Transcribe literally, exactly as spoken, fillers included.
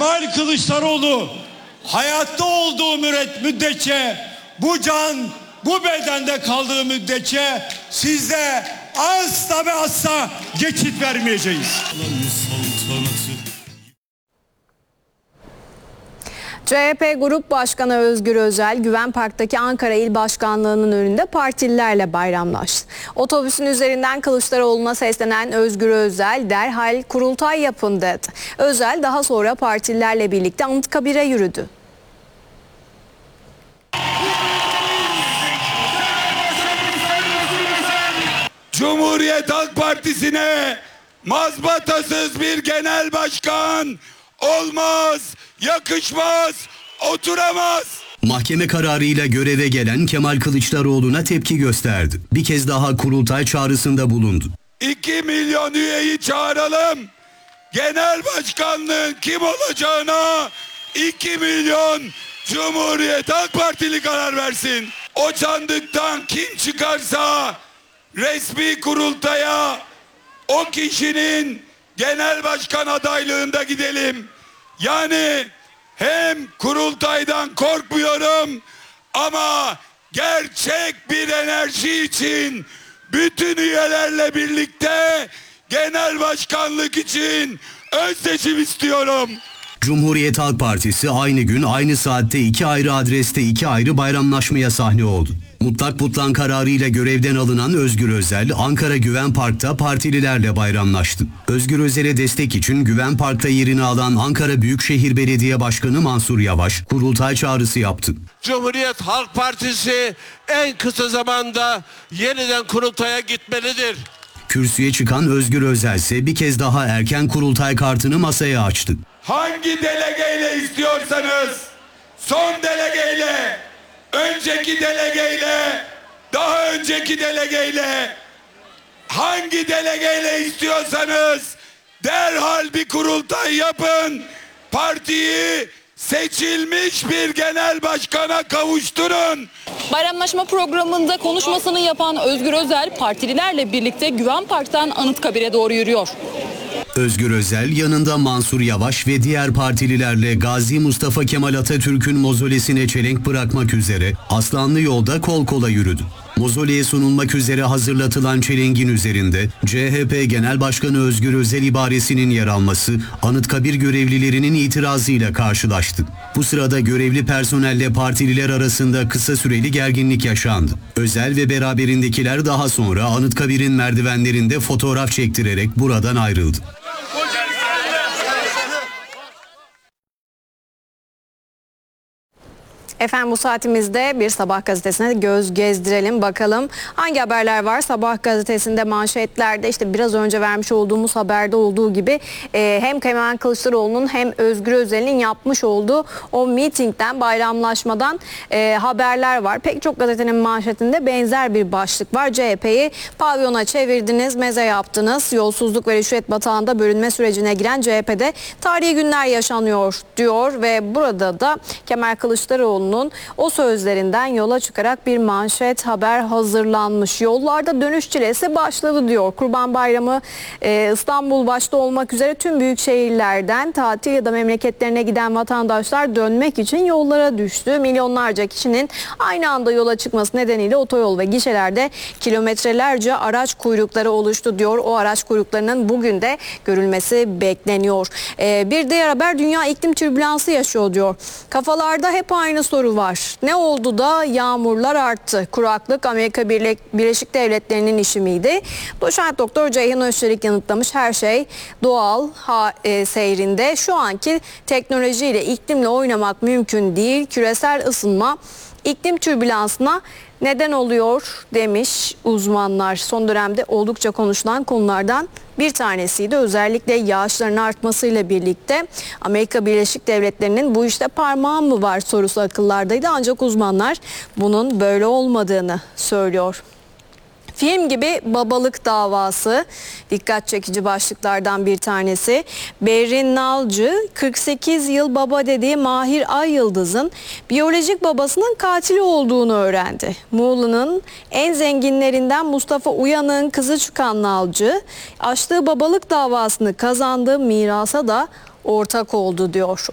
Kemal Kılıçdaroğlu hayatta olduğu müddetçe, bu can bu bedende kaldığı müddetçe sizde asla ve asla geçit vermeyeceğiz. C H P Grup Başkanı Özgür Özel, Güven Park'taki Ankara İl Başkanlığı'nın önünde partililerle bayramlaştı. Otobüsün üzerinden Kılıçdaroğlu'na seslenen Özgür Özel, derhal kurultay yapın dedi. Özel daha sonra partililerle birlikte Anıtkabir'e yürüdü. Cumhuriyet Halk Partisi'ne mazbatasız bir genel başkan olmaz, yakışmaz, oturamaz. Mahkeme kararıyla göreve gelen Kemal Kılıçdaroğlu'na tepki gösterdi. Bir kez daha kurultay çağrısında bulundu. iki milyon üyeyi çağıralım. Genel başkanlığın kim olacağına iki milyon Cumhuriyet Halk Partili karar versin. O sandıktan kim çıkarsa resmi kurultaya o kişinin genel başkan adaylığında gidelim. Yani hem kurultaydan korkmuyorum ama gerçek bir enerji için bütün üyelerle birlikte genel başkanlık için ön seçim istiyorum. Cumhuriyet Halk Partisi aynı gün aynı saatte iki ayrı adreste iki ayrı bayramlaşmaya sahne oldu. Mutlak butlan kararıyla görevden alınan Özgür Özel, Ankara Güven Park'ta partililerle bayramlaştı. Özgür Özel'e destek için Güven Park'ta yerini alan Ankara Büyükşehir Belediye Başkanı Mansur Yavaş, kurultay çağrısı yaptı. Cumhuriyet Halk Partisi en kısa zamanda yeniden kurultaya gitmelidir. Kürsüye çıkan Özgür Özel ise bir kez daha erken kurultay kartını masaya açtı. Hangi delegeyle istiyorsanız, son delegeyle, önceki delegeyle, daha önceki delegeyle, hangi delegeyle istiyorsanız derhal bir kurultay yapın. Partiyi seçilmiş bir genel başkana kavuşturun. Bayramlaşma programında konuşmasını yapan Özgür Özel, partililerle birlikte Güven Park'tan Anıtkabir'e doğru yürüyor. Özgür Özel yanında Mansur Yavaş ve diğer partililerle Gazi Mustafa Kemal Atatürk'ün mozolesine çelenk bırakmak üzere Aslanlı Yolda kol kola yürüdü. Mozoleye sunulmak üzere hazırlatılan çelengin üzerinde C H P Genel Başkanı Özgür Özel ibaresinin yer alması Anıtkabir görevlilerinin itirazıyla karşılaştı. Bu sırada görevli personelle partililer arasında kısa süreli gerginlik yaşandı. Özel ve beraberindekiler daha sonra Anıtkabir'in merdivenlerinde fotoğraf çektirerek buradan ayrıldı. Efendim bu saatimizde bir Sabah gazetesine göz gezdirelim bakalım hangi haberler var. Sabah gazetesinde manşetlerde işte biraz önce vermiş olduğumuz haberde olduğu gibi e, hem Kemal Kılıçdaroğlu'nun hem Özgür Özel'in yapmış olduğu o mitingden, bayramlaşmadan e, haberler var. Pek çok gazetenin manşetinde benzer bir başlık var. C H P'yi pavyona çevirdiniz, meze yaptınız. Yolsuzluk ve rüşvet batağında bölünme sürecine giren C H P'de tarihi günler yaşanıyor diyor ve burada da Kemal Kılıçdaroğlu o sözlerinden yola çıkarak bir manşet haber hazırlanmış. Yollarda dönüş çilesi başladı diyor. Kurban Bayramı e, İstanbul başta olmak üzere tüm büyük şehirlerden tatil ya da memleketlerine giden vatandaşlar dönmek için yollara düştü. Milyonlarca kişinin aynı anda yola çıkması nedeniyle otoyol ve gişelerde kilometrelerce araç kuyrukları oluştu diyor. O araç kuyruklarının bugün de görülmesi bekleniyor. E, bir diğer haber dünya iklim türbülansı yaşıyor diyor. Kafalarda hep aynı soru var. Ne oldu da yağmurlar arttı? Kuraklık Amerika Birleşik Devletleri'nin işi miydi? Doçent Doktor Ceyhan Özçelik yanıtlamış, her şey doğal ha, e, seyrinde. Şu anki teknolojiyle iklimle oynamak mümkün değil. Küresel ısınma iklim türbülansına neden oluyor demiş uzmanlar. Son dönemde oldukça konuşulan konulardan bir tanesiydi. Özellikle yağışların artmasıyla birlikte Amerika Birleşik Devletleri'nin bu işte parmağı mı var sorusu akıllardaydı. Ancak uzmanlar bunun böyle olmadığını söylüyor. Film gibi babalık davası dikkat çekici başlıklardan bir tanesi. Berrin Nalcı kırk sekiz yıl baba dediği Mahir Ayyıldız'ın biyolojik babasının katili olduğunu öğrendi. Muğla'nın en zenginlerinden Mustafa Uyanık'ın kızı çıkan Nalcı açtığı babalık davasını kazandığı mirasa da ortak oldu diyor.